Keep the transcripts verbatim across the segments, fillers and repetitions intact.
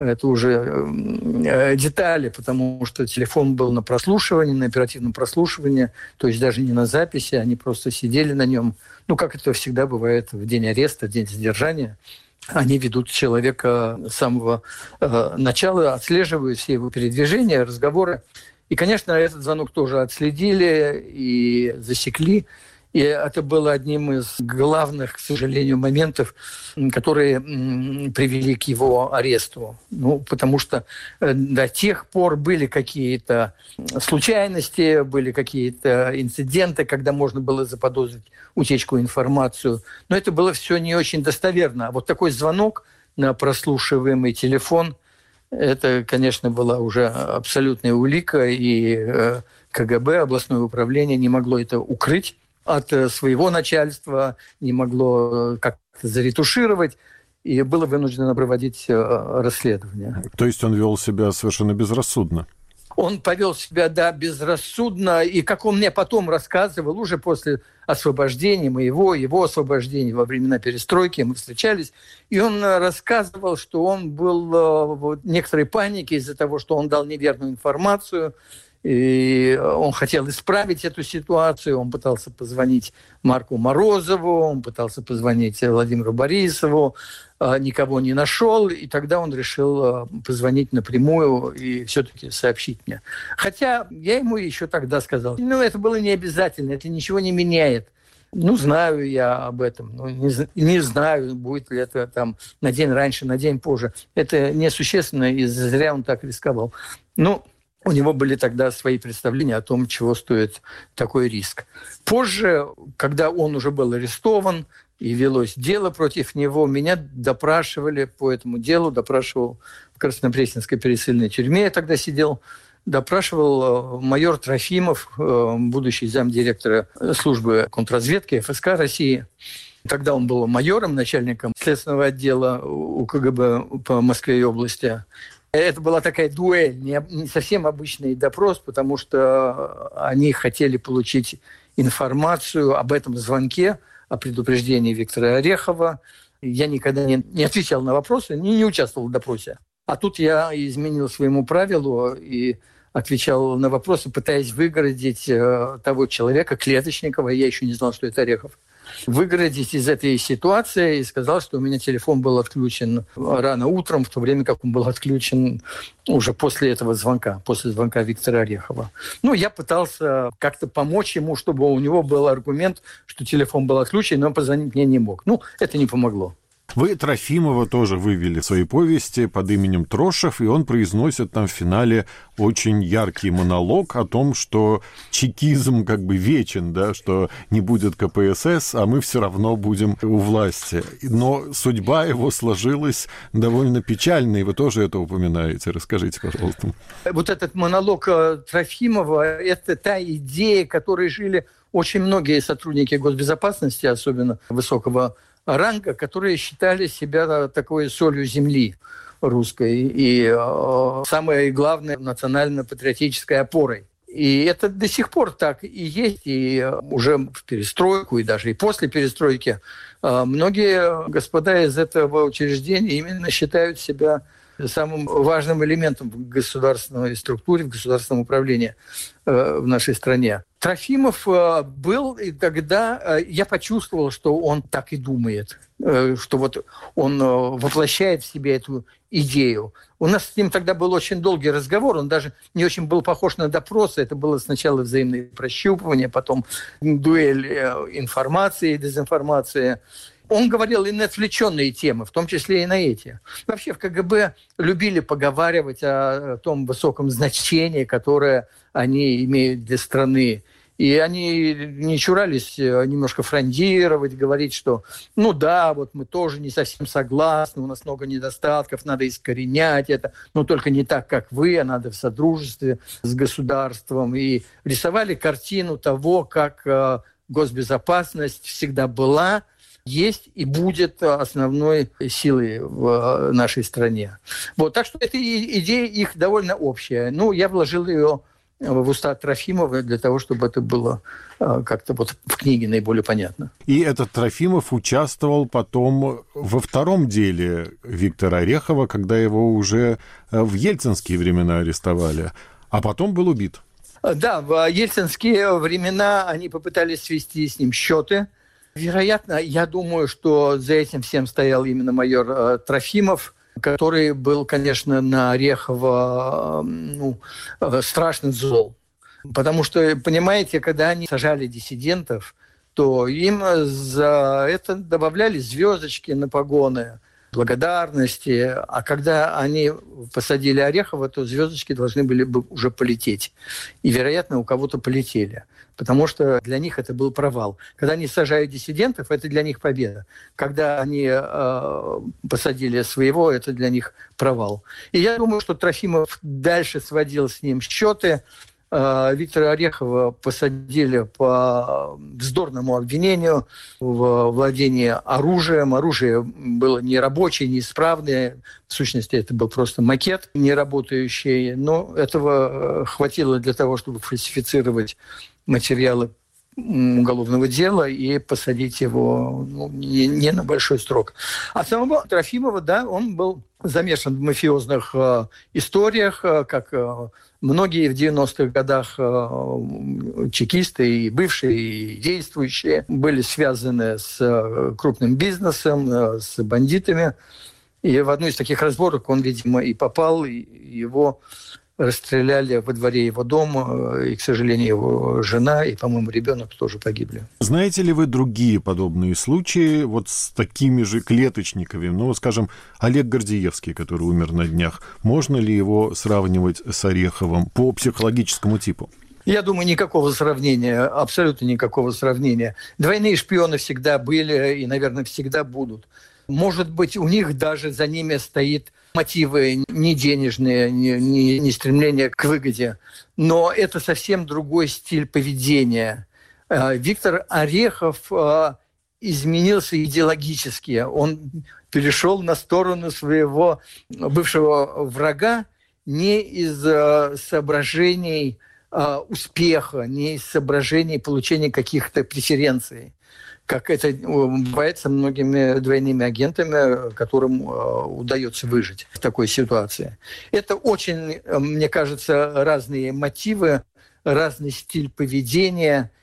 Это уже э, детали, потому что телефон был на прослушивании, на оперативном прослушивании, то есть даже не на записи, они просто сидели на нем. Ну, как это всегда бывает в день ареста, в день задержания. Они ведут человека с самого э, начала, отслеживают все его передвижения, разговоры. И, конечно, этот звонок тоже отследили и засекли. И это было одним из главных, к сожалению, моментов, которые привели к его аресту. Ну, потому что до тех пор были какие-то случайности, были какие-то инциденты, когда можно было заподозрить утечку информации. Но это было все не очень достоверно. А вот такой звонок на прослушиваемый телефон, это, конечно, была уже абсолютная улика, и КГБ, областное управление, не могло это укрыть от своего начальства, не могло как-то заретушировать, и было вынуждено проводить расследование. То есть он вел себя совершенно безрассудно? Он повел себя, да, безрассудно, и, как он мне потом рассказывал, уже после освобождения моего, его освобождения во времена перестройки, мы встречались, и он рассказывал, что он был в некоторой панике из-за того, что он дал неверную информацию, и он хотел исправить эту ситуацию, он пытался позвонить Марку Морозову, он пытался позвонить Владимиру Борисову, никого не нашел, и тогда он решил позвонить напрямую и все-таки сообщить мне. Хотя я ему еще тогда сказал, ну, это было не обязательно, это ничего не меняет. Ну, знаю я об этом, но не, не знаю, будет ли это там на день раньше, на день позже. Это несущественно, и зря он так рисковал. Ну, у него были тогда свои представления о том, чего стоит такой риск. Позже, когда он уже был арестован и велось дело против него, меня допрашивали по этому делу, допрашивал в Краснопресненской пересыльной тюрьме, я тогда сидел, допрашивал майор Трофимов, будущий замдиректора службы контрразведки эф эс ка России. Тогда он был майором, начальником следственного отдела у ка гэ бэ по Москве и области. Это была такая дуэль, не совсем обычный допрос, потому что они хотели получить информацию об этом звонке, о предупреждении Виктора Орехова. Я никогда не, не отвечал на вопросы, не, не участвовал в допросе. А тут я изменил своему правилу и отвечал на вопросы, пытаясь выгородить того человека, Клеточникова, я еще не знал, что это Орехов, выгородить из этой ситуации, и сказал, что у меня телефон был отключен рано утром, в то время как он был отключен уже после этого звонка, после звонка Виктора Орехова. Ну, я пытался как-то помочь ему, чтобы у него был аргумент, что телефон был отключен, но он позвонить мне не мог. Ну, это не помогло. Вы Трофимова тоже вывели в своей повести под именем Трошев, и он произносит там в финале очень яркий монолог о том, что чекизм как бы вечен, да, что не будет ка пэ эс эс, а мы все равно будем у власти. Но судьба его сложилась довольно печально, и вы тоже это упоминаете. Расскажите, пожалуйста. Вот этот монолог Трофимова – это та идея, которой жили очень многие сотрудники госбезопасности, особенно высокого ранга, которые считали себя такой солью земли русской и э, самое главное, национально-патриотической опорой. И это до сих пор так и есть, и уже в перестройку, и даже и после перестройки э, многие господа из этого учреждения именно считают себя самым важным элементом в государственной структуре, в государственном управлении э, в нашей стране. Трофимов э, был, и тогда э, я почувствовал, что он так и думает, э, что вот он э, воплощает в себе эту идею. У нас с ним тогда был очень долгий разговор, он даже не очень был похож на допросы, это было сначала взаимное прощупывание, потом дуэль э, информации, дезинформации. Он говорил и на отвлеченные темы, в том числе и на эти. Вообще в ка гэ бэ любили поговаривать о том высоком значении, которое они имеют для страны. И они не чурались немножко фрондировать, говорить, что ну да, вот мы тоже не совсем согласны, у нас много недостатков, надо искоренять это, но только не так, как вы, а надо в содружестве с государством. И рисовали картину того, как госбезопасность всегда была, есть и будет основной силой в нашей стране. Вот, так что эта идея их довольно общая. Ну, я вложил ее в уста Трофимова для того, чтобы это было как-то вот в книге наиболее понятно. И этот Трофимов участвовал потом во втором деле Виктора Орехова, когда его уже в ельцинские времена арестовали, а потом был убит. Да, в ельцинские времена они попытались свести с ним счеты. Вероятно, я думаю, что за этим всем стоял именно майор Трофимов, который был, конечно, на Орехова ну, страшно зол. Потому что, понимаете, когда они сажали диссидентов, то им за это добавляли звездочки на погоны, благодарности. А когда они посадили Орехова, то звездочки должны были бы уже полететь. И, вероятно, у кого-то полетели. Потому что для них это был провал. Когда они сажают диссидентов, это для них победа. Когда они э, посадили своего, это для них провал. И я думаю, что Трофимов дальше сводил с ним счеты. Э, Виктора Орехова посадили по вздорному обвинению в владении оружием. Оружие было нерабочее, неисправное. В сущности, это был просто макет неработающий. Но этого хватило для того, чтобы фальсифицировать материалы уголовного дела и посадить его ну, не, не на большой срок. А самого Трофимова, да, он был замешан в мафиозных э, историях, э, как э, многие в девяностых годах э, чекисты, и бывшие, и действующие, были связаны с э, крупным бизнесом, э, с бандитами. И в одну из таких разборок он, видимо, и попал, и его расстреляли во дворе его дома, и, к сожалению, его жена и, по-моему, ребенок тоже погибли. Знаете ли вы другие подобные случаи вот с такими же клеточниками? Ну, скажем, Олег Гордеевский, который умер на днях. Можно ли его сравнивать с Ореховым по психологическому типу? Я думаю, никакого сравнения, абсолютно никакого сравнения. Двойные шпионы всегда были и, наверное, всегда будут. Может быть, у них даже за ними стоит мотивы не денежные, не, не, не стремление к выгоде. Но это совсем другой стиль поведения. Виктор Орехов изменился идеологически. Он перешел на сторону своего бывшего врага не из соображений успеха, не из соображений получения каких-то преференций, как это бывает со многими двойными агентами, которым удается выжить в такой ситуации. Это очень, мне кажется, разные мотивы, разный стиль поведения.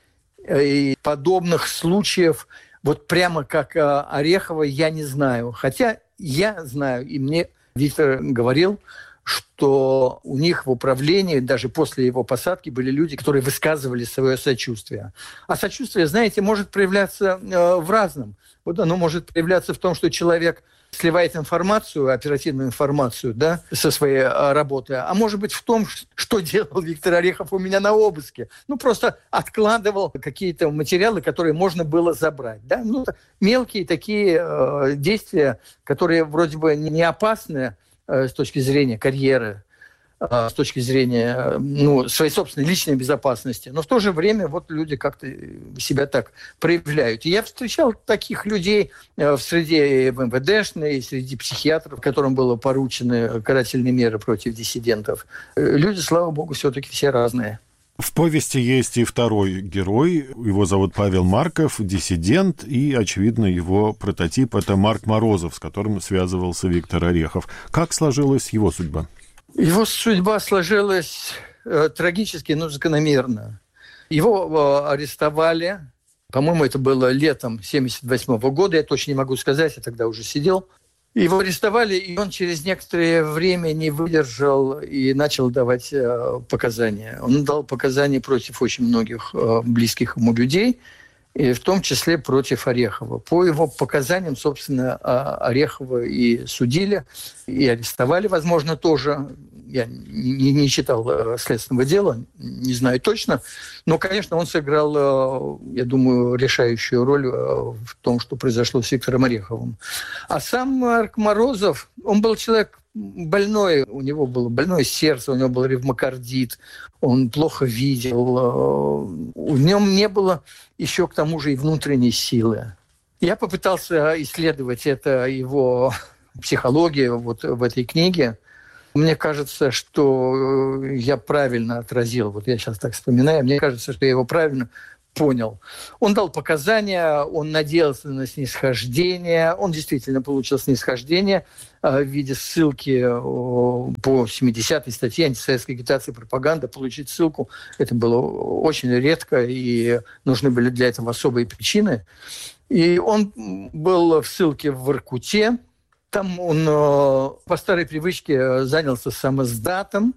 И подобных случаев, вот прямо как Орехова, я не знаю. Хотя я знаю, и мне Виктор говорил, что у них в управлении, даже после его посадки, были люди, которые высказывали свое сочувствие. А сочувствие, знаете, может проявляться э, в разном. Вот оно может проявляться в том, что человек сливает информацию, оперативную информацию, да, со своей э, работы. А может быть в том, что делал Виктор Орехов у меня на обыске. Ну, просто откладывал какие-то материалы, которые можно было забрать. Да? Ну, мелкие такие э, действия, которые вроде бы не опасны, с точки зрения карьеры, с точки зрения ну, своей собственной личной безопасности. Но в то же время вот люди как-то себя так проявляют. И я встречал таких людей в среде МВДшной, среди психиатров, которым было поручены карательные меры против диссидентов. Люди, слава богу, все-таки все разные. В повести есть и второй герой, его зовут Павел Марков, диссидент, и, очевидно, его прототип – это Марк Морозов, с которым связывался Виктор Орехов. Как сложилась его судьба? Его судьба сложилась э, трагически, но закономерно. Его э, арестовали, по-моему, это было летом семьдесят восьмого года, я точно не могу сказать, я тогда уже сидел. Его арестовали, и он через некоторое время не выдержал и начал давать э, показания. Он дал показания против очень многих э, близких ему людей, и в том числе против Орехова. По его показаниям, собственно, Орехова и судили, и арестовали, возможно, тоже. Я не, не читал следственного дела, не знаю точно. Но, конечно, он сыграл, я думаю, решающую роль в том, что произошло с Виктором Ореховым. А сам Марк Морозов, он был человек больной, у него было больное сердце, у него был ревмокардит, он плохо видел, в нем не было еще к тому же и внутренней силы. Я попытался исследовать это, его психологию вот в этой книге. Мне кажется, что я правильно отразил, вот я сейчас так вспоминаю, мне кажется, что я его правильно понял. Он дал показания, он надеялся на снисхождение, он действительно получил снисхождение в виде ссылки по семидесятой статье антисоветской агитации и пропаганда. Получить ссылку – это было очень редко, и нужны были для этого особые причины. И он был в ссылке в Воркуте. Там он по старой привычке занялся самоздатом,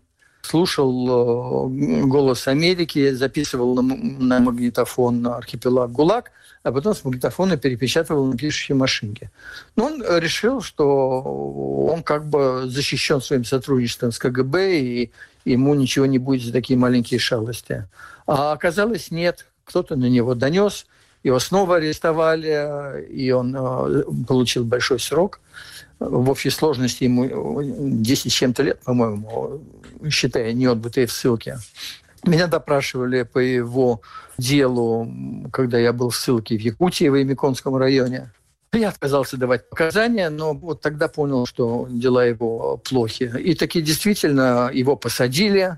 слушал «Голос Америки», записывал на, на магнитофон архипелаг ГУЛАГ, а потом с магнитофона перепечатывал на пишущей машинке. Но он решил, что он как бы защищен своим сотрудничеством с КГБ, и ему ничего не будет за такие маленькие шалости. А оказалось, нет. Кто-то на него донес, его снова арестовали, и он получил большой срок. В общей сложности ему десять с чем-то лет, по-моему, считая неотбытые в ссылке. Меня допрашивали по его делу, когда я был в ссылке в Якутии, в Ямиконском районе. Я отказался давать показания, но вот тогда понял, что дела его плохи. И таки действительно его посадили.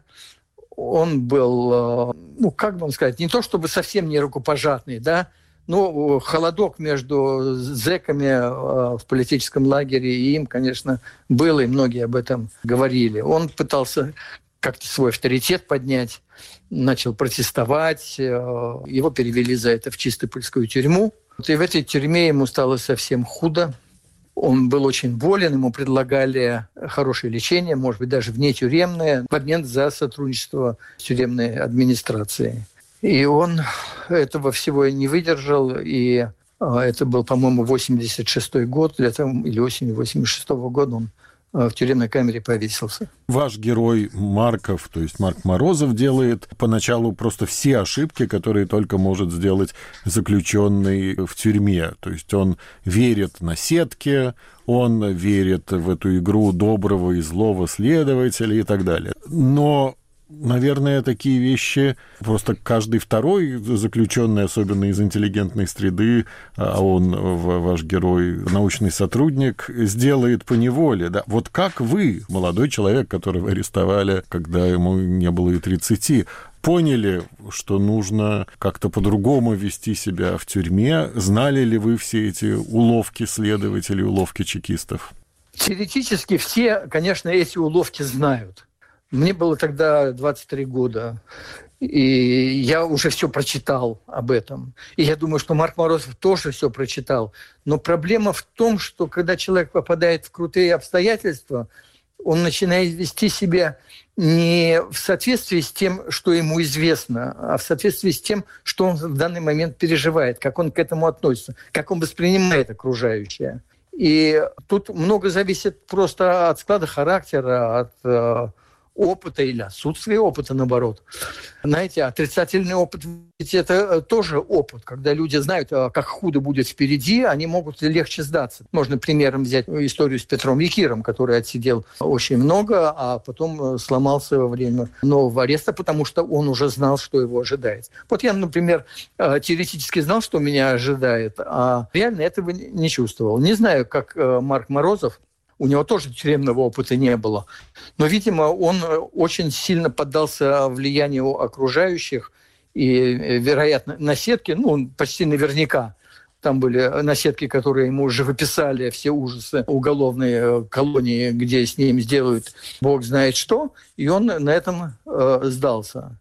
Он был, ну, как бы сказать, не то чтобы совсем не рукопожатный, да, ну, холодок между зэками в политическом лагере и им, конечно, был, и многие об этом говорили. Он пытался как-то свой авторитет поднять, начал протестовать. Его перевели за это в Чистопольскую тюрьму. И в этой тюрьме ему стало совсем худо. Он был очень болен, ему предлагали хорошее лечение, может быть, даже внетюремное, в обмен за сотрудничество с тюремной администрацией. И он этого всего не выдержал, и это был, по-моему, восемьдесят шестой год, летом или осенью восемьдесят шестого года он в тюремной камере повесился. Ваш герой Марков, то есть Марк Морозов, делает поначалу просто все ошибки, которые только может сделать заключенный в тюрьме. То есть он верит наседке, он верит в эту игру доброго и злого следователя и так далее. Но наверное, такие вещи просто каждый второй заключенный, особенно из интеллигентной среды, а он, ваш герой, научный сотрудник, сделает поневоле. Да? Вот как вы, молодой человек, которого арестовали, когда ему не было и тридцати, поняли, что нужно как-то по-другому вести себя в тюрьме? Знали ли вы все эти уловки следователей, уловки чекистов? Теоретически все, конечно, эти уловки знают. Мне было тогда двадцать три года, и я уже все прочитал об этом. И я думаю, что Марк Морозов тоже все прочитал. Но проблема в том, что когда человек попадает в крутые обстоятельства, он начинает вести себя не в соответствии с тем, что ему известно, а в соответствии с тем, что он в данный момент переживает, как он к этому относится, как он воспринимает окружающее. И тут много зависит просто от склада характера, от опыта или отсутствия опыта, наоборот. Знаете, отрицательный опыт, ведь это тоже опыт. Когда люди знают, как худо будет впереди, они могут легче сдаться. Можно примером взять историю с Петром Якиром, который отсидел очень много, а потом сломался во время нового ареста, потому что он уже знал, что его ожидает. Вот я, например, теоретически знал, что меня ожидает, а реально этого не чувствовал. Не знаю, как Марк Морозов. У него тоже тюремного опыта не было. Но, видимо, он очень сильно поддался влиянию окружающих. И, вероятно, наседки, ну, почти наверняка, там были наседки, которые ему уже выписали все ужасы уголовной колонии, где с ним сделают бог знает что. И он на этом э, сдался.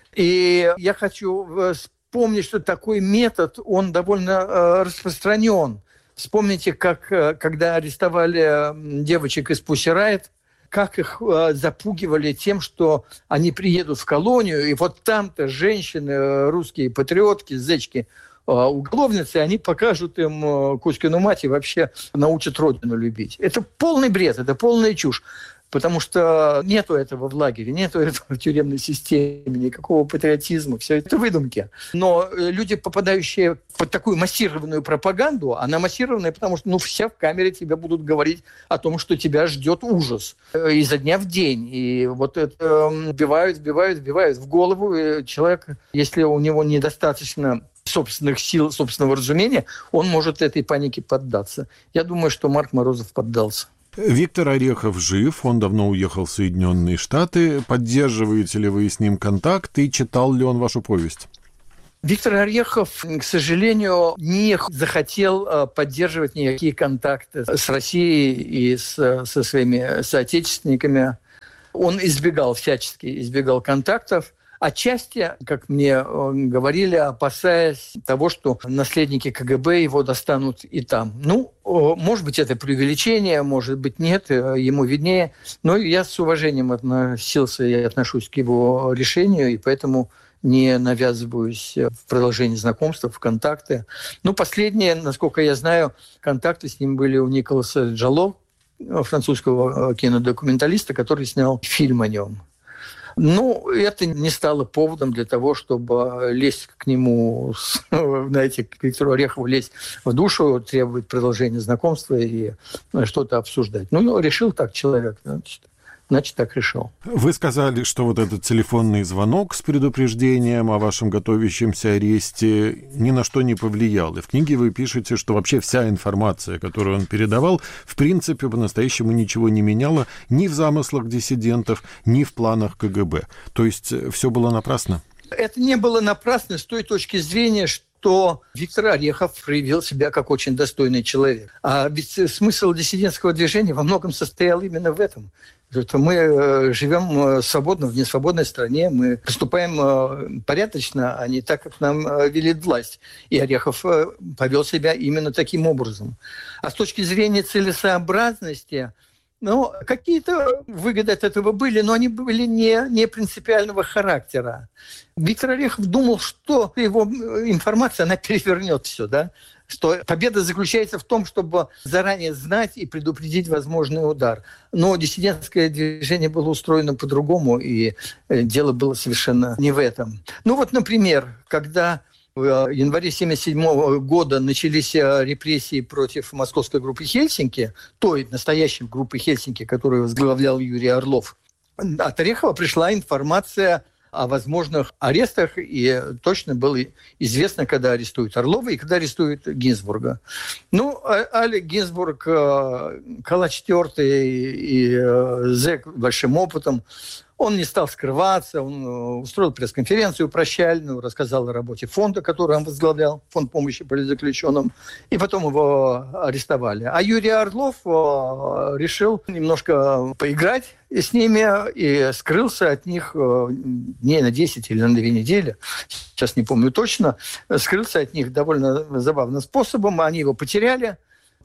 И я хочу вспомнить, что такой метод, он довольно э, распространен. Вспомните, как, когда арестовали девочек из Pussy Riot, как их запугивали тем, что они приедут в колонию, и вот там-то женщины, русские патриотки, зечки, уголовницы, они покажут им Кузькину мать и вообще научат родину любить. Это полный бред, это полная чушь. Потому что нету этого в лагере, нету этого в тюремной системе, никакого патриотизма, все это выдумки. Но люди, попадающие под такую массированную пропаганду, она массированная, потому что ну, все в камере тебе будут говорить о том, что тебя ждет ужас изо дня в день. И вот это вбивают, вбивают, вбивают в голову. И человек, если у него недостаточно собственных сил, собственного разумения, он может этой панике поддаться. Я думаю, что Марк Морозов поддался. Виктор Орехов жив, он давно уехал в Соединенные Штаты. Поддерживаете ли вы с ним контакт и читал ли он вашу повесть? Виктор Орехов, к сожалению, не захотел поддерживать никакие контакты с Россией и с, со своими соотечественниками. Он избегал, всячески избегал контактов. Отчасти, как мне говорили, опасаясь того, что наследники ка гэ бэ его достанут и там. Ну, может быть, это преувеличение, может быть, нет, ему виднее. Но я с уважением относился и отношусь к его решению, и поэтому не навязываюсь в продолжении знакомства, в контакты. Ну, последние, насколько я знаю, контакты с ним были у Николаса Джало, французского кинодокументалиста, который снял фильм о нем. Ну, это не стало поводом для того, чтобы лезть к нему, знаете, к Виктору Орехову, лезть в душу, требовать продолжения знакомства и что-то обсуждать. Ну, решил так человек, значит. Значит, так решил. Вы сказали, что вот этот телефонный звонок с предупреждением о вашем готовящемся аресте ни на что не повлиял. И в книге вы пишете, что вообще вся информация, которую он передавал, в принципе, по-настоящему ничего не меняла ни в замыслах диссидентов, ни в планах ка гэ бэ. То есть все было напрасно? Это не было напрасно с той точки зрения, что что Виктор Орехов проявил себя как очень достойный человек. А ведь смысл диссидентского движения во многом состоял именно в этом. Что мы живем свободно в несвободной стране, мы поступаем порядочно, а не так, как нам велит власть. И Орехов повел себя именно таким образом. А с точки зрения целесообразности, ну, какие-то выгоды от этого были, но они были не, не принципиального характера. Виктор Орехов думал, что его информация, она перевернет все, да? Что победа заключается в том, чтобы заранее знать и предупредить возможный удар. Но диссидентское движение было устроено по-другому, и дело было совершенно не в этом. Ну вот, например, когда в январе тысяча девятьсот семьдесят седьмого года начались репрессии против московской группы «Хельсинки», той настоящей группы «Хельсинки», которую возглавлял Юрий Орлов. От Орехова пришла информация о возможных арестах, и точно было известно, когда арестуют Орлова и когда арестуют Гинзбурга. Ну, Олег Гинзбург, калач тёртый и зэк с большим опытом, он не стал скрываться, он устроил пресс-конференцию прощальную, рассказал о работе фонда, который он возглавлял, фонд помощи политзаключенным, и потом его арестовали. А Юрий Орлов решил немножко поиграть с ними и скрылся от них дней на десять или на две недели, сейчас не помню точно, скрылся от них довольно забавным способом, они его потеряли.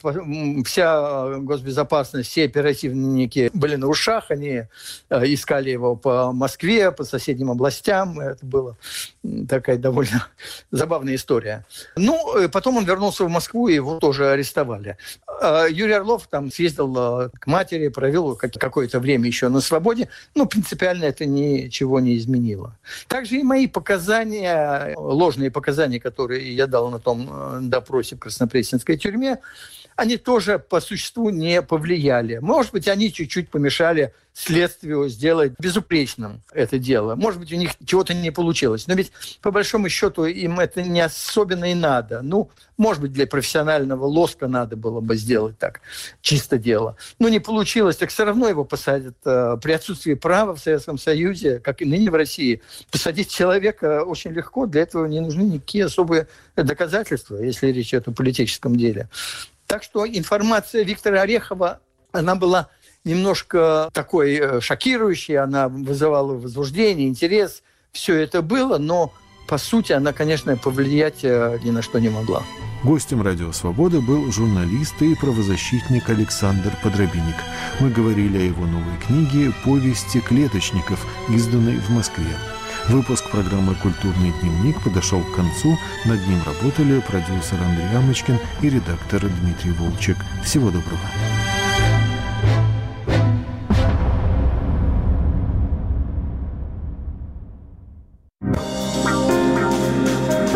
Вся госбезопасность, все оперативники были на ушах, они искали его по Москве, по соседним областям. Это была такая довольно забавная история. Ну, потом он вернулся в Москву, и его тоже арестовали. Юрий Орлов там съездил к матери, провел какое-то время еще на свободе, но принципиально это ничего не изменило. Также и мои показания, ложные показания, которые я дал на том допросе в Краснопресненской тюрьме, они тоже по существу не повлияли. Может быть, они чуть-чуть помешали следствию сделать безупречным это дело. Может быть, у них чего-то не получилось. Но ведь, по большому счету, им это не особенно и надо. Ну, может быть, для профессионального лоска надо было бы сделать так, чисто дело. Но не получилось, так все равно его посадят. При отсутствии права в Советском Союзе, как и ныне в России, посадить человека очень легко. Для этого не нужны никакие особые доказательства, если речь идет о политическом деле. Так что информация Виктора Орехова, она была немножко такой шокирующей, она вызывала возбуждение, интерес. Все это было, но, по сути, она, конечно, повлиять ни на что не могла. Гостем «Радио Свобода» был журналист и правозащитник Александр Подробинник. Мы говорили о его новой книге «Повести клеточников», изданной в Москве. Выпуск программы «Культурный дневник» подошел к концу. Над ним работали продюсер Андрей Амочкин и редактор Дмитрий Волчек. Всего доброго.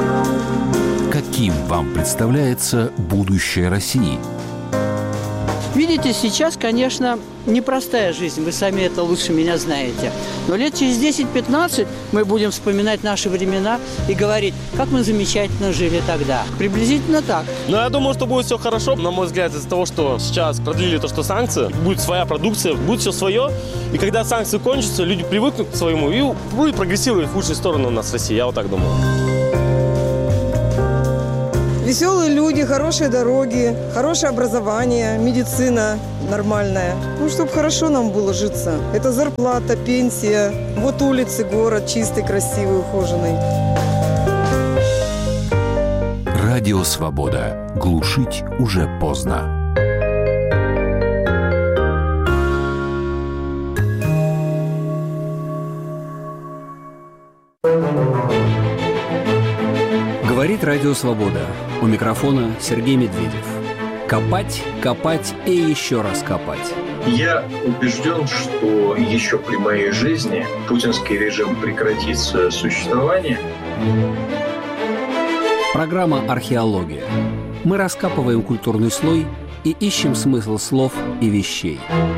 Каким вам представляется будущее России? Видите, сейчас, конечно, непростая жизнь, вы сами это лучше меня знаете. Но лет через десять-пятнадцать мы будем вспоминать наши времена и говорить, как мы замечательно жили тогда. Приблизительно так. Но я думаю, что будет все хорошо. На мой взгляд, из-за того, что сейчас продлили то, что санкции, будет своя продукция, будет все свое. И когда санкции кончатся, люди привыкнут к своему и будет прогрессировать в лучшую сторону у нас в России. Я вот так думаю. Веселые люди, хорошие дороги, хорошее образование, медицина нормальная. Ну, чтобы хорошо нам было житься. Это зарплата, пенсия. Вот улицы, город чистый, красивый, ухоженный. Радио «Свобода». Глушить уже поздно. Говорит Радио «Свобода». У микрофона Сергей Медведев. Копать, копать и еще раз копать. Я убежден, что еще при моей жизни путинский режим прекратит свое существование. Программа «Археология». Мы раскапываем культурный слой и ищем смысл слов и вещей.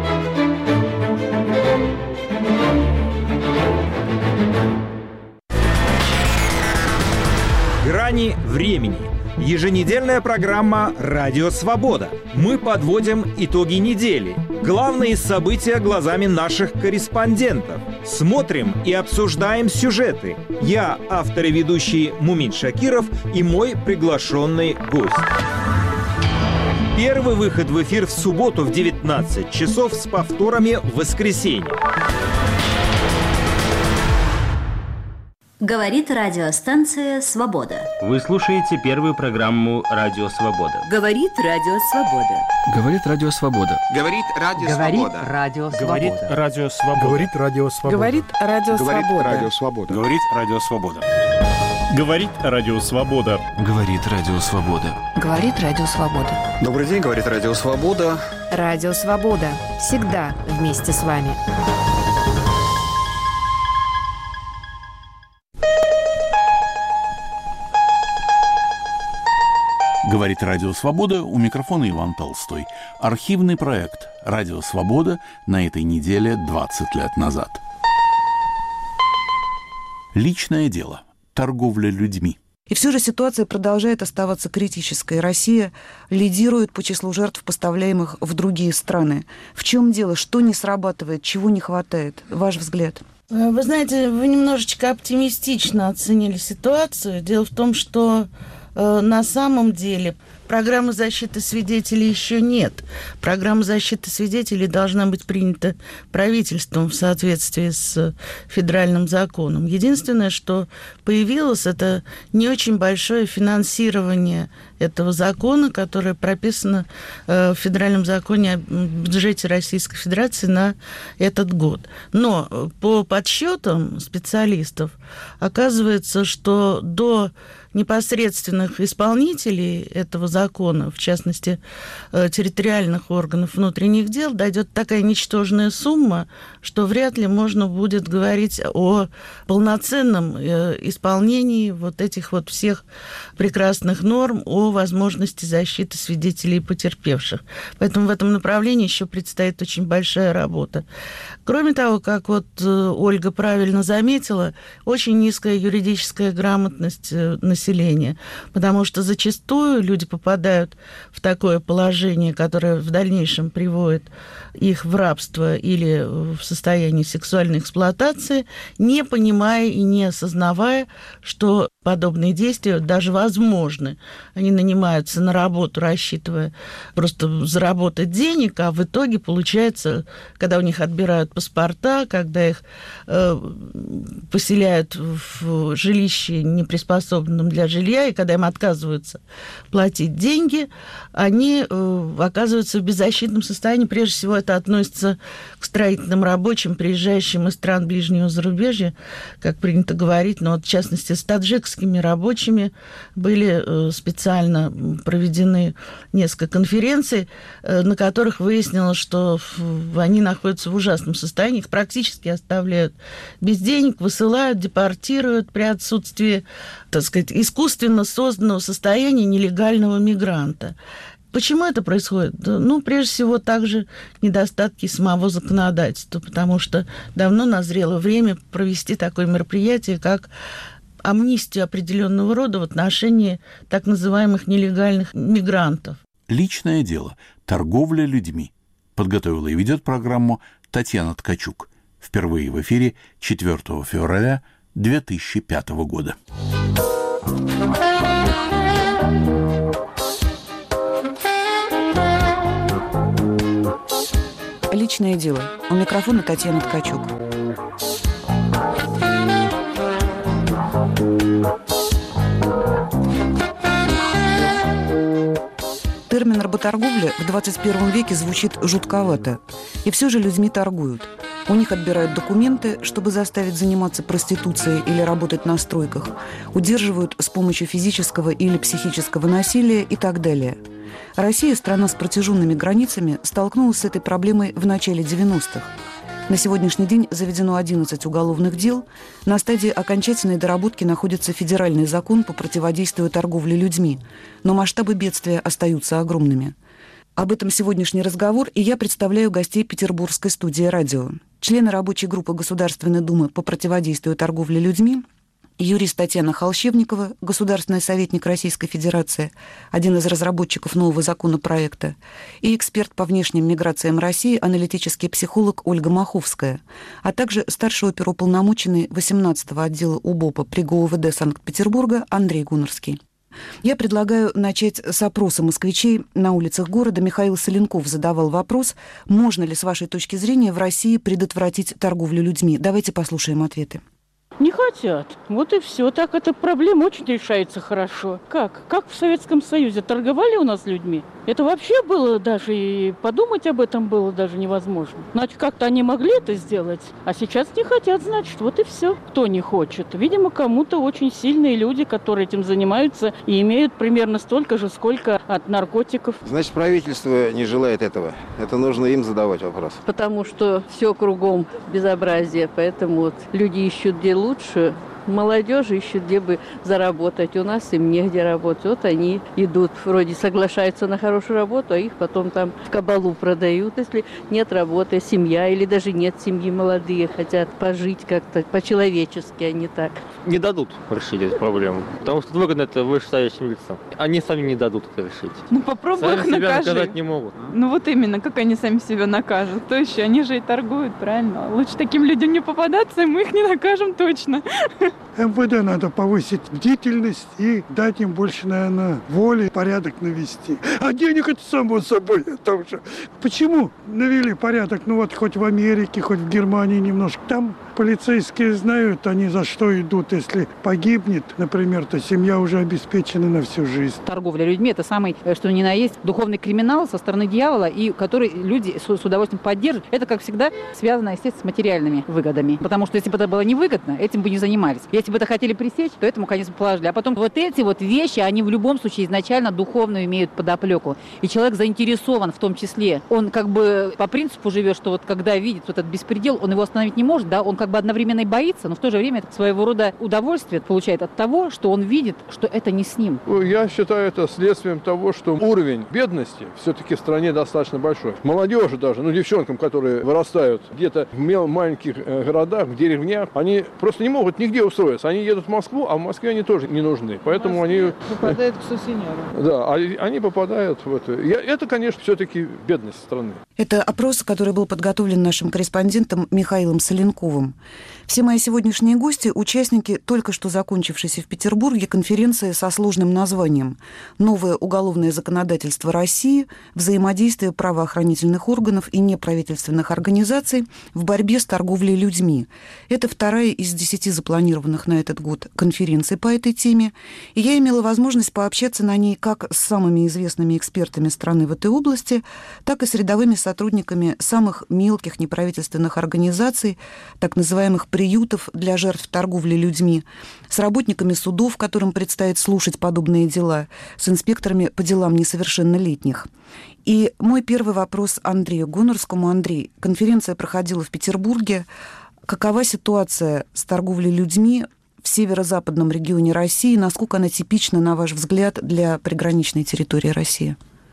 Грани времени. Еженедельная программа «Радио Свобода». Мы подводим итоги недели. Главные события глазами наших корреспондентов. Смотрим и обсуждаем сюжеты. Я, автор и ведущий Мумин Шакиров, и мой приглашенный гость. Первый выход в эфир в субботу в девятнадцать часов с повторами в воскресенье. Говорит радиостанция «Свобода». Вы слушаете первую программу «Радио Свобода». Говорит Радио Свобода. Говорит Радио Свобода. Говорит Радио Свобода. Говорит Радио Свобода. Говорит Радио Свобода. Говорит Радио Свобода. Говорит Радио Свобода. Говорит Радио Свобода. Говорит Радио Свобода. Говорит Радио Свобода. Добрый день, говорит Радио Свобода. Радио Свобода. Всегда вместе с вами. Говорит Радио Свобода, у микрофона Иван Толстой. Архивный проект «Радио Свобода» на этой неделе двадцать лет назад. Личное дело. Торговля людьми. И все же ситуация продолжает оставаться критической. Россия лидирует по числу жертв, поставляемых в другие страны. В чем дело? Что не срабатывает? Чего не хватает? Ваш взгляд? Вы знаете, вы немножечко оптимистично оценили ситуацию. Дело в том, что на самом деле программы защиты свидетелей еще нет. Программа защиты свидетелей должна быть принята правительством в соответствии с федеральным законом. Единственное, что появилось, это не очень большое финансирование этого закона, которое прописано в федеральном законе о бюджете Российской Федерации на этот год. Но по подсчетам специалистов оказывается, что до непосредственных исполнителей этого закона, в частности, территориальных органов внутренних дел, дойдет такая ничтожная сумма, что вряд ли можно будет говорить о полноценном исполнении вот этих вот всех прекрасных норм о возможности защиты свидетелей и потерпевших. Поэтому в этом направлении еще предстоит очень большая работа. Кроме того, как вот Ольга правильно заметила, очень низкая юридическая грамотность населения, потому что зачастую люди попадают в такое положение, которое в дальнейшем приводит их в рабство или в состояние сексуальной эксплуатации, не понимая и не осознавая, что подобные действия даже возможны. Они нанимаются на работу, рассчитывая просто заработать денег, а в итоге получается, когда у них отбирают паспорта, когда их э, поселяют в жилище, не приспособленном для жилья, и когда им отказываются платить деньги, они э, оказываются в беззащитном состоянии. Прежде всего, это относится к строительным рабочим, приезжающим из стран ближнего зарубежья, как принято говорить, но вот, в частности, с таджикскими рабочими были специально проведены несколько конференций, на которых выяснилось, что они находятся в ужасном состоянии, их практически оставляют без денег, высылают, депортируют при отсутствии, так сказать, искусственно созданного состояния нелегального мигранта. Почему это происходит? Ну, прежде всего, также недостатки самого законодательства, потому что давно назрело время провести такое мероприятие, как амнистию определенного рода в отношении так называемых нелегальных мигрантов. Личное дело. Торговля людьми. Подготовила и ведет программу Татьяна Ткачук. Впервые в эфире четвёртого февраля две тысячи пятого года. Личное дело. У микрофона Татьяна Ткачук. Термин «работорговля» в двадцать первом веке звучит жутковато. И все же людьми торгуют. У них отбирают документы, чтобы заставить заниматься проституцией или работать на стройках. Удерживают с помощью физического или психического насилия и так далее. Россия, страна с протяженными границами, столкнулась с этой проблемой в начале девяностых. На сегодняшний день заведено одиннадцать уголовных дел. На стадии окончательной доработки находится федеральный закон по противодействию торговле людьми. Но масштабы бедствия остаются огромными. Об этом сегодняшний разговор, и я представляю гостей петербургской студии радио. Члены рабочей группы Государственной Думы по противодействию торговле людьми, юрист Татьяна Холщевникова, государственный советник Российской Федерации, один из разработчиков нового законопроекта, и эксперт по внешним миграциям России, аналитический психолог Ольга Маховская, а также старший оперуполномоченный восемнадцатого отдела УБОПа при ГУВД Санкт-Петербурга Андрей Гунорский. Я предлагаю начать с опроса москвичей на улицах города. Михаил Соленков задавал вопрос, можно ли, с вашей точки зрения, в России предотвратить торговлю людьми. Давайте послушаем ответы. Не хотят. Вот и все. Так эта проблема очень решается хорошо. Как? Как в Советском Союзе торговали у нас людьми? Это вообще было даже, и подумать об этом было даже невозможно. Значит, как-то они могли это сделать, а сейчас не хотят, значит, вот и все. Кто не хочет? Видимо, кому-то очень сильные люди, которые этим занимаются и имеют примерно столько же, сколько от наркотиков. Значит, правительство не желает этого. Это нужно им задавать вопрос. Потому что все кругом безобразие, поэтому вот люди ищут где лучше. Молодежь ищет, где бы заработать. У нас им негде работать. Вот они идут, вроде соглашаются на хорошую работу, а их потом там в кабалу продают. Если нет работы, семья или даже нет семьи, молодые хотят пожить как-то по-человечески, а не так. Не дадут решить эту проблему, потому что выгодно это вышестоящим лицам. Они сами не дадут это решить. Ну попробуй сами их себя накажи. наказать не могут. Ну вот именно, как они сами себя накажут. Кто еще? Они же и торгуют, правильно? Лучше таким людям не попадаться, и мы их не накажем точно. эм вэ дэ надо повысить бдительность и дать им больше, наверное, воли, порядок навести. А денег это само собой. Это уже. Почему навели порядок? Ну вот хоть в Америке, хоть в Германии немножко. Там полицейские знают, они за что идут. Если погибнет, например, то семья уже обеспечена на всю жизнь. Торговля людьми – это самый, что ни на есть, духовный криминал со стороны дьявола, и который люди с, с удовольствием поддерживают. Это, как всегда, связано, естественно, с материальными выгодами. Потому что если бы это было невыгодно, этим бы не занимались. Если бы это хотели пресечь, то этому, конечно, положили. А потом вот эти вот вещи, они в любом случае изначально духовную имеют подоплеку. И человек заинтересован в том числе. Он как бы по принципу живет, что вот когда видит вот этот беспредел, он его остановить не может, да, он как бы одновременно и боится, но в то же время своего рода удовольствие получает от того, что он видит, что это не с ним. Я считаю это следствием того, что уровень бедности все-таки в стране достаточно большой. Молодежи даже, ну девчонкам, которые вырастают где-то в мел- маленьких э, городах, в деревнях, они просто не могут нигде устроиться. Они едут в Москву, а в Москве они тоже не нужны. Поэтому они... Попадают к сутенерам. Да, они попадают в это. Это, конечно, все-таки бедность страны. Это опрос, который был подготовлен нашим корреспондентом Михаилом Соленковым. Все мои сегодняшние гости – участники только что закончившейся в Петербурге конференции со сложным названием «Новое уголовное законодательство России. Взаимодействие правоохранительных органов и неправительственных организаций в борьбе с торговлей людьми». Это вторая из десяти запланированных на этот год конференций по этой теме. И я имела возможность пообщаться на ней как с самыми известными экспертами страны в этой области, так и с рядовыми сотрудниками самых мелких неправительственных организаций, так называемых приютов для жертв торговли людьми, с работниками судов, которым предстоит слушать подобные дела, с инспекторами по делам несовершеннолетних. И мой первый вопрос Андрею Гунорскому. Андрей, конференция проходила в Петербурге. Какова ситуация с торговлей людьми в северо-западном регионе России? Насколько она типична, на ваш взгляд, для приграничной территории России?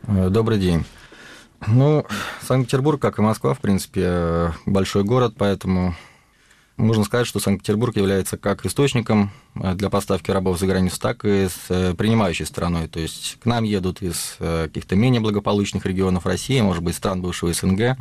Добрый день. Ну, Санкт-Петербург, как и Москва, в принципе, большой город, поэтому можно сказать, что Санкт-Петербург является как источником для поставки рабов за границу, так и с принимающей страной. То есть к нам едут из каких-то менее благополучных регионов России, может быть, стран бывшего СНГ,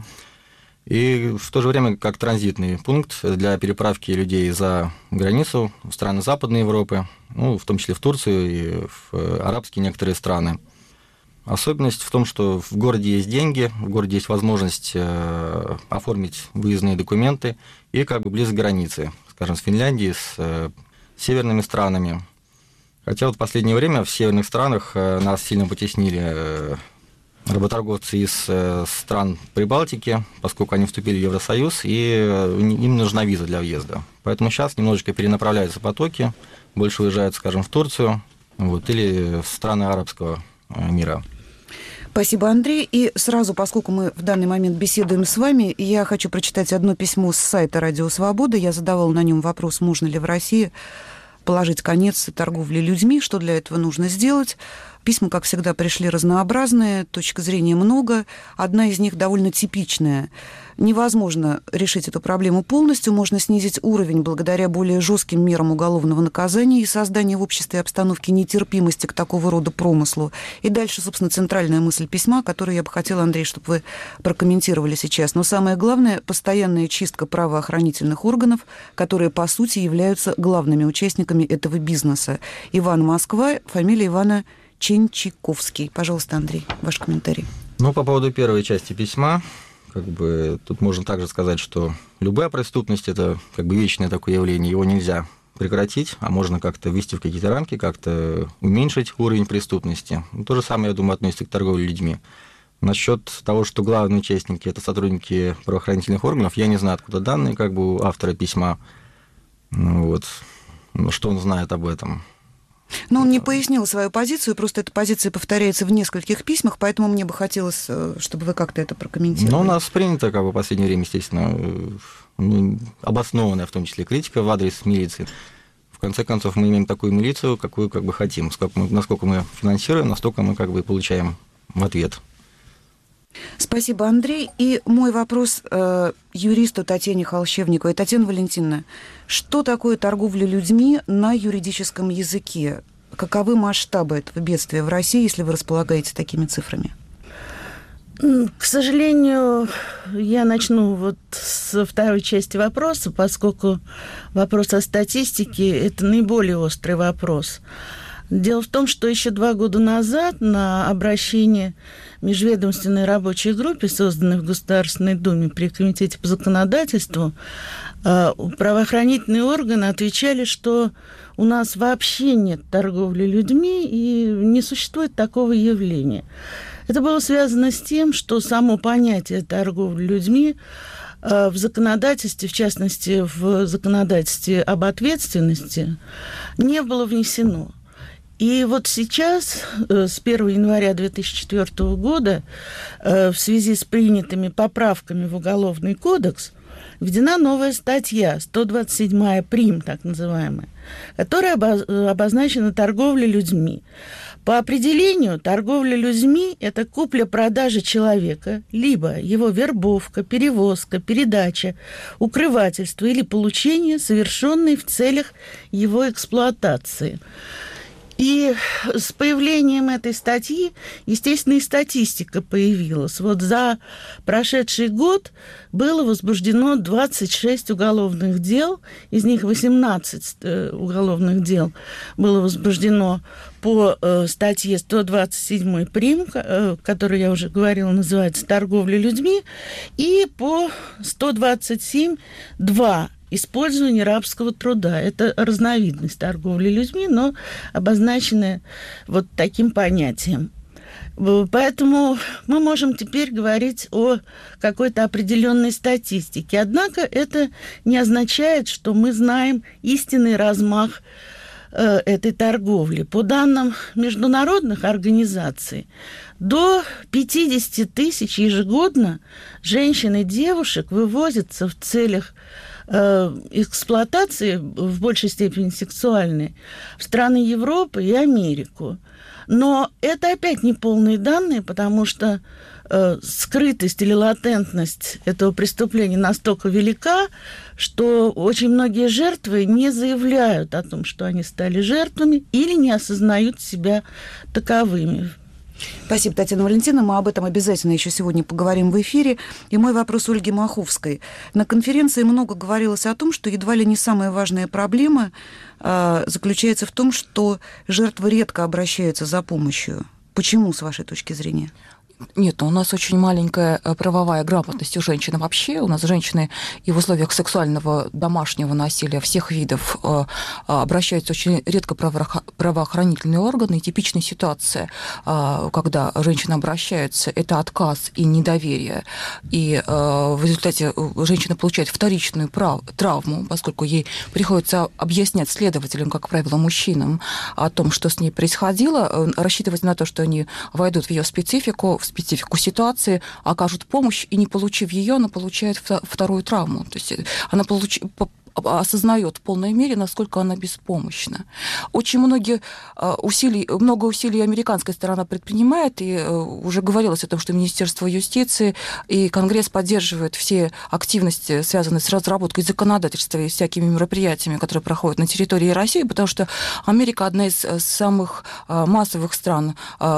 и в то же время как транзитный пункт для переправки людей за границу в страны Западной Европы, ну, в том числе в Турцию и в арабские некоторые страны. Особенность в том, что в городе есть деньги, в городе есть возможность э, оформить выездные документы и как бы близ границы, скажем, с Финляндией, с э, северными странами. Хотя вот в последнее время в северных странах э, нас сильно потеснили э, работорговцы из э, стран Прибалтики, поскольку они вступили в Евросоюз, и э, им нужна виза для въезда. Поэтому сейчас немножечко перенаправляются потоки, больше уезжают, скажем, в Турцию, вот, или в страны арабского мира. Спасибо, Андрей. И сразу, поскольку мы в данный момент беседуем с вами, я хочу прочитать одно письмо с сайта «Радио Свобода». Я задавала на нем вопрос, можно ли в России положить конец торговле людьми, что для этого нужно сделать. Письма, как всегда, пришли разнообразные, точек зрения много. Одна из них довольно типичная. Невозможно решить эту проблему полностью, можно снизить уровень благодаря более жестким мерам уголовного наказания и созданию в обществе обстановки нетерпимости к такого рода промыслу. И дальше, собственно, центральная мысль письма, которую я бы хотела, Андрей, чтобы вы прокомментировали сейчас. Но самое главное – постоянная чистка правоохранительных органов, которые, по сути, являются главными участниками этого бизнеса. Иван, Москва, фамилия Ивана Ченчиковский. Пожалуйста, Андрей, ваш комментарий. Ну, по поводу первой части письма, как бы тут можно также сказать, что любая преступность – это как бы вечное такое явление, его нельзя прекратить, а можно как-то ввести в какие-то рамки, как-то уменьшить уровень преступности. То же самое, я думаю, относится к торговле людьми. Насчет того, что главные участники – это сотрудники правоохранительных органов, я не знаю, откуда данные, как бы у автора письма, ну, вот, что он знает об этом. Но он не пояснил свою позицию, просто эта позиция повторяется в нескольких письмах, поэтому мне бы хотелось, чтобы вы как-то это прокомментировали. Ну, у нас принято, как бы, в последнее время, естественно, ну, обоснованная, в том числе, критика в адрес милиции. В конце концов, мы имеем такую милицию, какую как бы хотим. Сколько мы, насколько мы финансируем, настолько мы как бы получаем в ответ. Спасибо, Андрей. И мой вопрос э, юристу Татьяне Холщевниковой. Татьяна Валентиновна, что такое торговля людьми на юридическом языке? Каковы масштабы этого бедствия в России, если вы располагаете такими цифрами? К сожалению, я начну вот со второй части вопроса, поскольку вопрос о статистике – это наиболее острый вопрос. Дело в том, что еще два года назад на обращение межведомственной рабочей группе, созданной в Государственной Думе при Комитете по законодательству, правоохранительные органы отвечали, что у нас вообще нет торговли людьми и не существует такого явления. Это было связано с тем, что само понятие торговли людьми в законодательстве, в частности, в законодательстве об ответственности, не было внесено. И вот сейчас, с первого января две тысячи четвёртого года, в связи с принятыми поправками в Уголовный кодекс, введена новая статья, сто двадцать седьмая прим, так называемая, которая обозначена торговлей людьми. По определению, торговля людьми – это купля-продажа человека, либо его вербовка, перевозка, передача, укрывательство или получение, совершенной в целях его эксплуатации. И с появлением этой статьи, естественно, и статистика появилась. Вот за прошедший год было возбуждено двадцать шесть уголовных дел, из них восемнадцать уголовных дел было возбуждено по статье сто двадцать седьмая прим, которую я уже говорила, называется «Торговля людьми», и по сто двадцать семь два использование рабского труда. Это разновидность торговли людьми, но обозначенная вот таким понятием. Поэтому мы можем теперь говорить о какой-то определенной статистике. Однако это не означает, что мы знаем истинный размах э, этой торговли. По данным международных организаций, до пятьдесят тысяч ежегодно женщин и девушек вывозятся в целях э, эксплуатации, в большей степени сексуальной, в страны Европы и Америку. Но это опять не полные данные, потому что э, скрытость или латентность этого преступления настолько велика, что очень многие жертвы не заявляют о том, что они стали жертвами, или не осознают себя таковыми. Спасибо, Татьяна Валентиновна. Мы об этом обязательно еще сегодня поговорим в эфире. И мой вопрос Ольге Маховской. На конференции много говорилось о том, что едва ли не самая важная проблема э, заключается в том, что жертвы редко обращаются за помощью. Почему, с вашей точки зрения? Нет, у нас очень маленькая правовая грамотность у женщин вообще. У нас женщины и в условиях сексуального домашнего насилия всех видов обращаются очень редко правоохранительные органы. И типичная ситуация, когда женщины обращаются, это отказ и недоверие. И в результате женщина получает вторичную травму, поскольку ей приходится объяснять следователям, как правило, мужчинам, о том, что с ней происходило, рассчитывать на то, что они войдут в ее специфику, в специфику ситуации, окажут помощь, и не получив ее, она получает вторую травму. То есть она получ... осознает в полной мере, насколько она беспомощна. Очень многие усилий, много усилий американская сторона предпринимает, и уже говорилось о том, что Министерство юстиции и Конгресс поддерживают все активности, связанные с разработкой законодательства и всякими мероприятиями, которые проходят на территории России, потому что Америка одна из самых массовых стран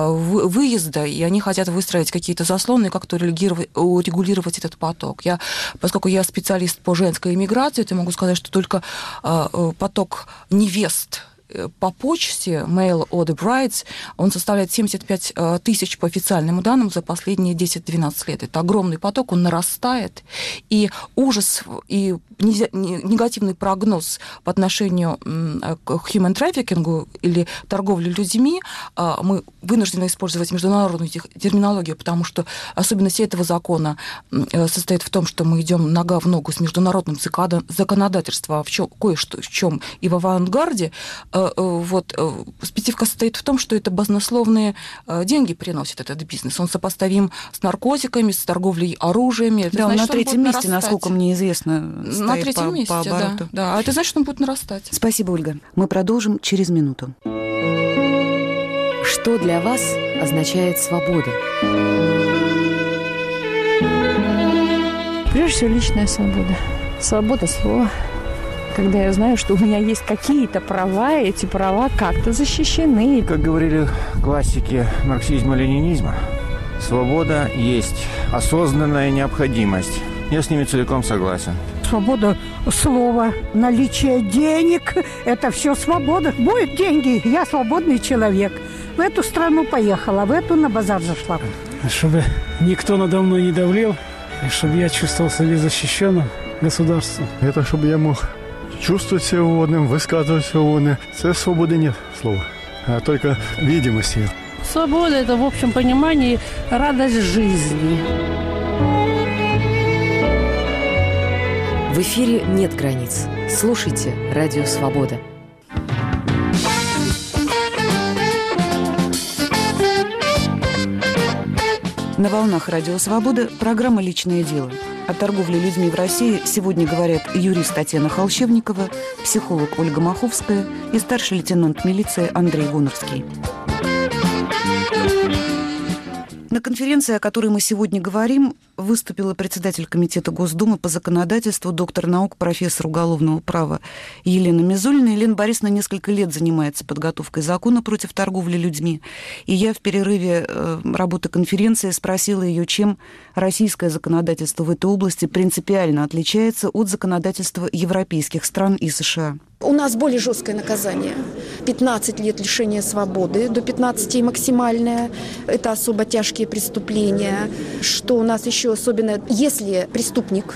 выезда, и они хотят выстроить какие-то заслоны, как-то урегулировать этот поток. Я, поскольку я специалист по женской иммиграции, то могу сказать, что только э, поток невест по почте, mail order brides, он составляет семьдесят пять тысяч по официальным данным за последние десять-двенадцать лет. Это огромный поток, он нарастает. И ужас и негативный прогноз по отношению к human trafficking или торговле людьми, мы вынуждены использовать международную терминологию, потому что особенность этого закона состоит в том, что мы идем нога в ногу с международным законодательством, а в чем, кое-что в чем и в авангарде. Вот, специфика состоит в том, что это баснословные деньги приносит этот бизнес. Он сопоставим с наркотиками, с торговлей оружиями. Это да, значит, он на третьем месте, нарастать. Насколько мне известно, на третьем по, месте, по обороту. Да, да. А это значит, что он будет нарастать. Спасибо, Ольга. Мы продолжим через минуту. Что для вас означает свобода? Прежде всего, личная свобода. Свобода слова. Когда я знаю, что у меня есть какие-то права, и эти права как-то защищены. Как говорили классики марксизма-ленинизма, свобода есть осознанная необходимость. Я с ними целиком согласен. Свобода слова, наличие денег – это все свобода. Будут деньги, я свободный человек. В эту страну поехала, в эту на базар зашла. Чтобы никто надо мной не давлел, и чтобы я чувствовал себя защищенным государством. Это чтобы я мог чувствовать себя свободным, высказывать свободно. Це свободы нет слова, а только видимости. Свобода – это, в общем понимании, радость жизни. В эфире «Нет границ». Слушайте «Радио Свобода». На волнах «Радио Свобода» программа «Личное дело». О торговле людьми в России сегодня говорят юрист Татьяна Холщевникова, психолог Ольга Маховская и старший лейтенант милиции Андрей Гунорский. На конференции, о которой мы сегодня говорим, выступила председатель Комитета Госдумы по законодательству, доктор наук, профессор уголовного права Елена Мизулина. Елена Борисовна несколько лет занимается подготовкой закона против торговли людьми. И я в перерыве работы конференции спросила ее, чем российское законодательство в этой области принципиально отличается от законодательства европейских стран и США. У нас более жесткое наказание. пятнадцать лет лишения свободы, до пятнадцати максимальное. Это особо тяжкие преступления. Что у нас еще особенно, если преступник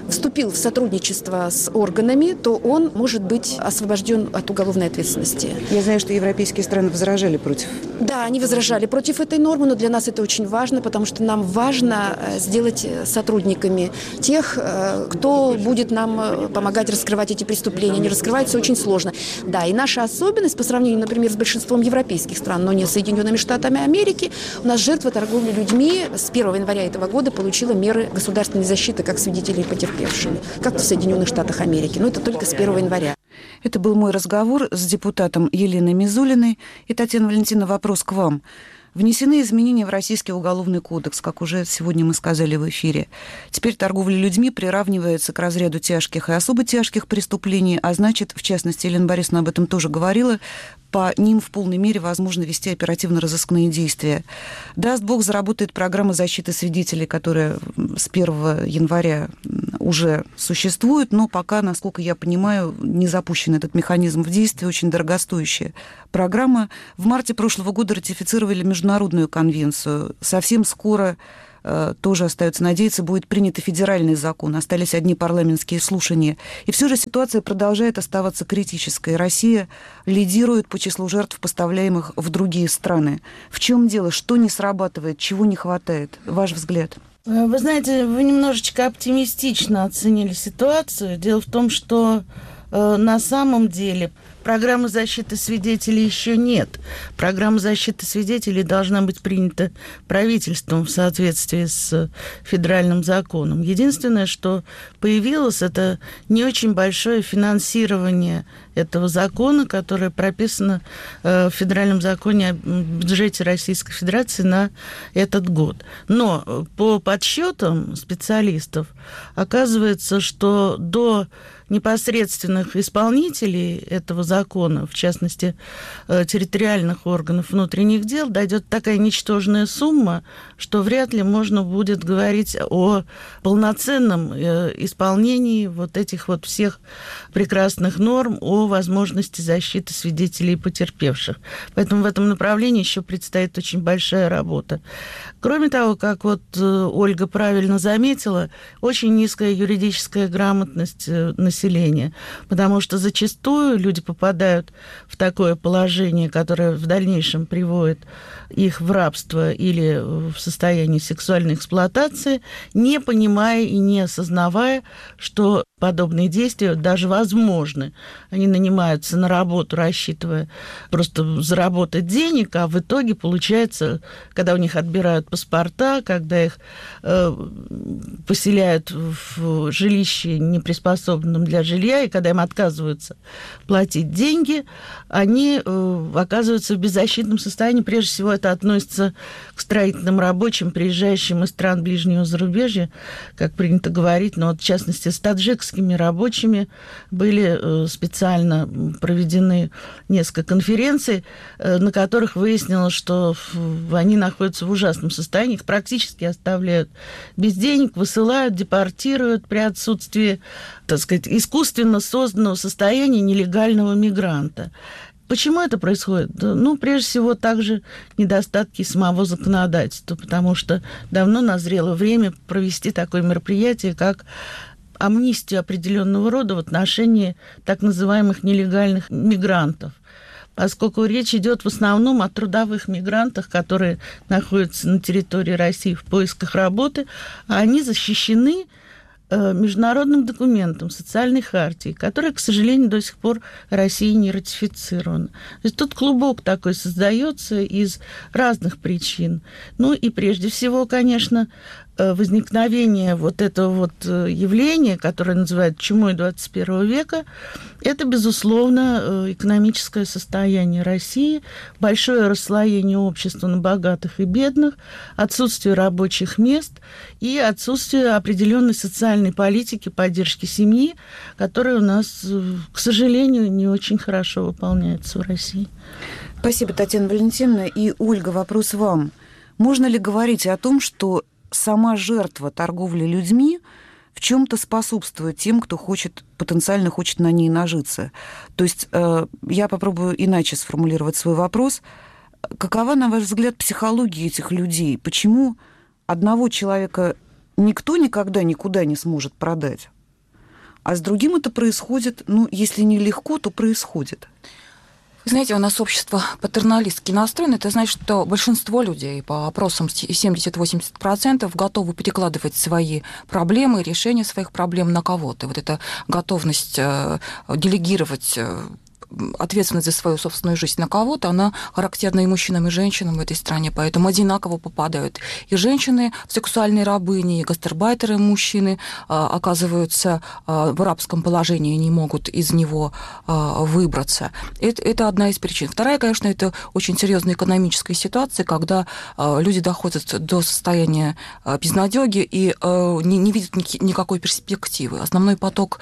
вступил в сотрудничество с органами, то он может быть освобожден от уголовной ответственности. Я знаю, что европейские страны возражали против. Да, они возражали против этой нормы, но для нас это очень важно, потому что нам важно сделать сотрудниками тех, кто будет нам помогать раскрывать эти преступления. Они раскрываются очень сложно. Да, и наша особенность по сравнению, например, с большинством европейских стран, но не с Соединенными Штатами Америки, у нас жертва торговли людьми с первого января этого года получила меры государственной защиты как свидетелей и потерпевшими, как в Соединенных Штатах Америки. Но это только с первого января. Это был мой разговор с депутатом Еленой Мизулиной. И, Татьяна Валентиновна, вопрос к вам. Внесены изменения в Российский уголовный кодекс, как уже сегодня мы сказали в эфире. Теперь торговля людьми приравнивается к разряду тяжких и особо тяжких преступлений, а значит, в частности, Елена Борисовна об этом тоже говорила, по ним в полной мере возможно вести оперативно-розыскные действия. Даст Бог, заработает программа защиты свидетелей, которая с первого января уже существует, но пока, насколько я понимаю, не запущен этот механизм в действие, очень дорогостоящая программа. В марте прошлого года ратифицировали международную конвенцию. Совсем скоро, тоже остается надеяться, будет принят и федеральный закон. Остались одни парламентские слушания. И все же ситуация продолжает оставаться критической. Россия лидирует по числу жертв, поставляемых в другие страны. В чем дело? Что не срабатывает? Чего не хватает? Ваш взгляд? Вы знаете, вы немножечко оптимистично оценили ситуацию. Дело в том, что э, на самом деле программы защиты свидетелей еще нет. Программа защиты свидетелей должна быть принята правительством в соответствии с федеральным законом. Единственное, что появилось, это не очень большое финансирование этого закона, которое прописано в федеральном законе о бюджете Российской Федерации на этот год. Но по подсчетам специалистов оказывается, что до непосредственных исполнителей этого закона, в частности, территориальных органов внутренних дел, дойдет такая ничтожная сумма, что вряд ли можно будет говорить о полноценном исполнении вот этих вот всех прекрасных норм о возможности защиты свидетелей и потерпевших. Поэтому в этом направлении еще предстоит очень большая работа. Кроме того, как вот Ольга правильно заметила, очень низкая юридическая грамотность населения, потому что зачастую люди попадают в такое положение, которое в дальнейшем приводит их в рабство или в состояние сексуальной эксплуатации, не понимая и не осознавая, что подобные действия даже возможны. Они нанимаются на работу, рассчитывая просто заработать денег, а в итоге получается, когда у них отбирают паспорта, когда их э, поселяют в жилище, неприспособленном для жилья, и когда им отказываются платить деньги, они э, оказываются в беззащитном состоянии. Прежде всего, это относится к строительным рабочим, приезжающим из стран ближнего зарубежья, как принято говорить, но вот, в частности, с таджикскими рабочими были специально проведены несколько конференций, на которых выяснилось, что они находятся в ужасном состоянии, их практически оставляют без денег, высылают, депортируют при отсутствии, так сказать, искусственно созданного состояния нелегального мигранта. Почему это происходит? Ну, прежде всего, также недостатки самого законодательства, потому что давно назрело время провести такое мероприятие, как амнистию определенного рода в отношении так называемых нелегальных мигрантов, поскольку речь идет в основном о трудовых мигрантах, которые находятся на территории России в поисках работы, а они защищены международным документом, социальной хартией, которая, к сожалению, до сих пор Россией не ратифицирована. То есть тут клубок такой создается из разных причин. Ну и прежде всего, конечно, возникновение вот этого вот явления, которое называют чумой двадцать первого века, это, безусловно, экономическое состояние России, большое расслоение общества на богатых и бедных, отсутствие рабочих мест и отсутствие определенной социальной политики поддержки семьи, которая у нас, к сожалению, не очень хорошо выполняется в России. Спасибо, Татьяна Валентиновна. И, Ольга, вопрос вам. Можно ли говорить о том, что сама жертва торговли людьми в чем-то способствует тем, кто хочет, потенциально хочет на ней нажиться? То есть э, я попробую иначе сформулировать свой вопрос. Какова, на ваш взгляд, психология этих людей? Почему одного человека никто никогда никуда не сможет продать, а с другим это происходит, ну, если не легко, то происходит. Знаете, у нас общество патерналистски настроено. Это значит, что большинство людей, по опросам семьдесят-восемьдесят процентов, готовы перекладывать свои проблемы, решения своих проблем на кого-то. Вот эта готовность делегировать ответственность за свою собственную жизнь на кого-то, она характерна и мужчинам, и женщинам в этой стране, поэтому одинаково попадают и женщины в сексуальные рабыни, и гастарбайтеры мужчины оказываются в рабском положении и не могут из него выбраться. Это, это одна из причин. Вторая, конечно, это очень серьезная экономическая ситуация, когда люди доходят до состояния безнадёги и не, не видят никакой перспективы. Основной поток,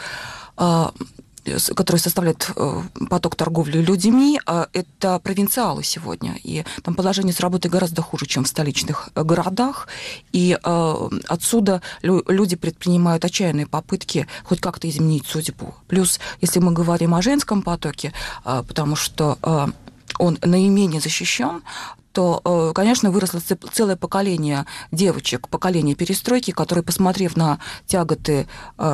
который составляет поток торговли людьми, это провинциалы сегодня. И там положение с работой гораздо хуже, чем в столичных городах. И отсюда люди предпринимают отчаянные попытки хоть как-то изменить судьбу. Плюс, если мы говорим о женском потоке, потому что он наименее защищен, то, конечно, выросло целое поколение девочек, поколение перестройки, которые, посмотрев на тяготы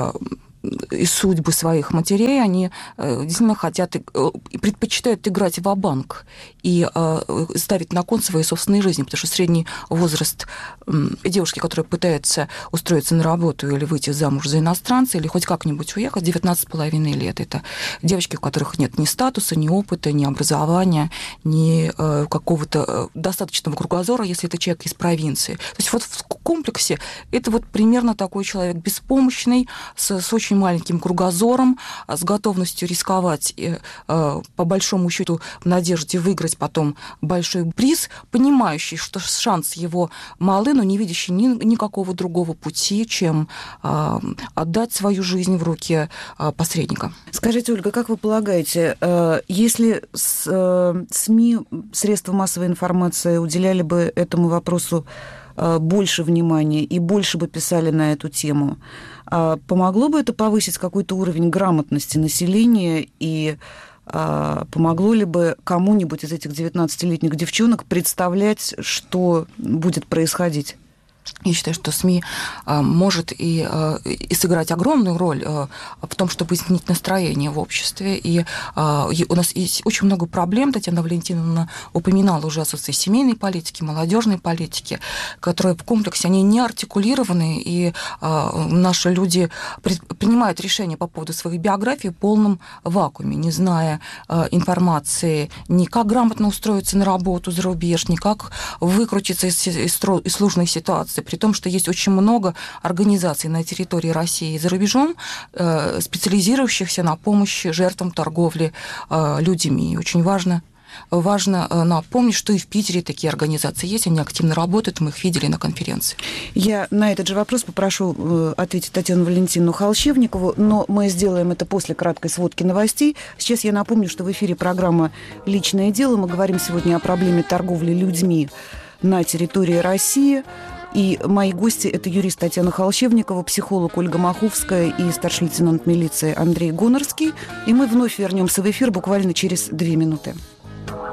и судьбы своих матерей, они действительно хотят и предпочитают играть ва-банк и ставить на кон своей собственной жизни, потому что средний возраст девушки, которая пытается устроиться на работу или выйти замуж за иностранца, или хоть как-нибудь уехать, девятнадцать с половиной лет. Это девочки, у которых нет ни статуса, ни опыта, ни образования, ни какого-то достаточного кругозора, если это человек из провинции. То есть вот в комплексе это вот примерно такой человек беспомощный, с, с очень маленьким кругозором, с готовностью рисковать по большому счету в надежде выиграть потом большой приз, понимающий, что шанс его малы, но не видящий ни, никакого другого пути, чем отдать свою жизнь в руки посредника. Скажите, Ольга, как вы полагаете, если СМИ, средства массовой информации уделяли бы этому вопросу больше внимания и больше бы писали на эту тему, помогло бы это повысить какой-то уровень грамотности населения и помогло ли бы кому-нибудь из этих девятнадцатилетних девчонок представлять, что будет происходить? Я считаю, что СМИ может и, и сыграть огромную роль в том, чтобы изменить настроение в обществе. И у нас есть очень много проблем. Татьяна Валентиновна упоминала уже отсутствие семейной политики, молодежной политики, которые в комплексе, они не артикулированы, и наши люди принимают решения по поводу своей биографии в полном вакууме, не зная информации ни как грамотно устроиться на работу за рубеж, ни как выкрутиться из, из, из сложной ситуации, при том, что есть очень много организаций на территории России и за рубежом, специализирующихся на помощи жертвам торговли людьми. И очень важно, важно напомнить, что и в Питере такие организации есть, они активно работают, мы их видели на конференции. Я на этот же вопрос попрошу ответить Татьяну Валентиновну Холщевникову, но мы сделаем это после краткой сводки новостей. Сейчас я напомню, что в эфире программа «Личное дело». Мы говорим сегодня о проблеме торговли людьми на территории России. И мои гости – это юрист Татьяна Холщевникова, психолог Ольга Маховская и старший лейтенант милиции Андрей Гонорский. И мы вновь вернемся в эфир буквально через две минуты.